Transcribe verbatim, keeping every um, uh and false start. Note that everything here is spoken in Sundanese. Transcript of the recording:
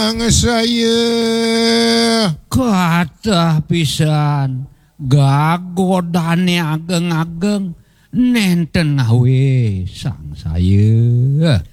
sang saya Katah pisan gagodane ageng-ageng nenten we sang saya